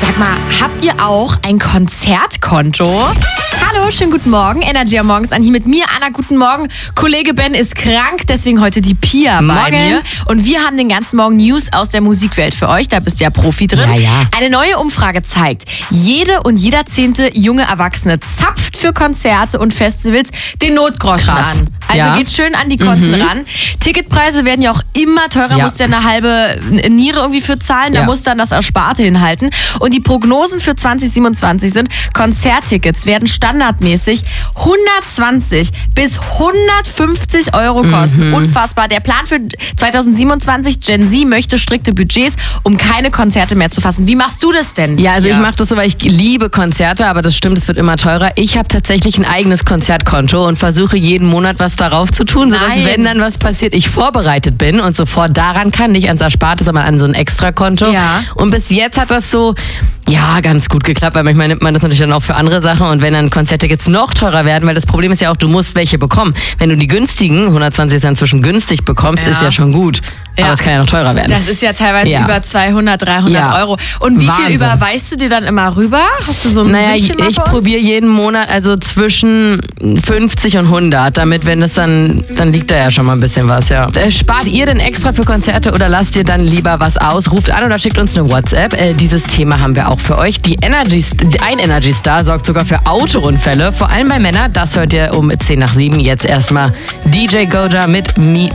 Sag mal, habt ihr auch ein Konzertkonto? Hallo, schönen guten Morgen. Energy am Morgens an hier mit mir. Anna, guten Morgen. Kollege Ben ist krank, deswegen heute die Pia bei mir. Und wir haben den ganzen Morgen News aus der Musikwelt für euch. Da bist du ja Profi drin. Ja. Eine neue Umfrage zeigt, jede und jeder 10. junge Erwachsene zapft für Konzerte und Festivals den Notgroschen an. Also geht schön an die Konten ran. Ticketpreise werden ja auch immer teurer, musst ja eine halbe Niere irgendwie für zahlen, da musst dann das Ersparte hinhalten. Und die Prognosen für 2027 sind, Konzerttickets werden standardmäßig 120 bis 150 Euro kosten. Unfassbar. Der Plan für 2027, Gen Z möchte strikte Budgets, um keine Konzerte mehr zu fassen. Wie machst du das denn? Ja, also ich mache das so, weil ich liebe Konzerte, aber das stimmt, es wird immer teurer. Ich habe tatsächlich ein eigenes Konzertkonto und versuche jeden Monat was darauf zu tun, sodass, wenn dann was passiert, ich vorbereitet bin und sofort daran kann, nicht ans Ersparte, sondern an so ein Extrakonto. Ja. Und bis jetzt hat das so, ganz gut geklappt, weil manchmal nimmt man das natürlich dann auch für andere Sachen und wenn dann Konzerttickets noch teurer werden, weil das Problem ist ja auch, du musst welche bekommen. Wenn du die günstigen, 120 ist dann inzwischen günstig bekommst, ist ja schon gut. Ja. Aber es kann ja noch teurer werden. Das ist ja teilweise über 200, 300 Euro. Und wie viel überweist du dir dann immer rüber? Hast du so ein Sümmchen mal ich bei uns? probiere jeden Monat also zwischen 50 und 100, damit, wenn das dann liegt da ja schon mal ein bisschen was, ja. Spart ihr denn extra für Konzerte oder lasst ihr dann lieber was aus? Ruft an oder schickt uns eine WhatsApp. Dieses Thema haben wir auch für euch. Ein Energy Star sorgt sogar für Autounfälle, vor allem bei Männern. Das hört ihr um 10 nach 7. Jetzt erstmal DJ Goja mit Me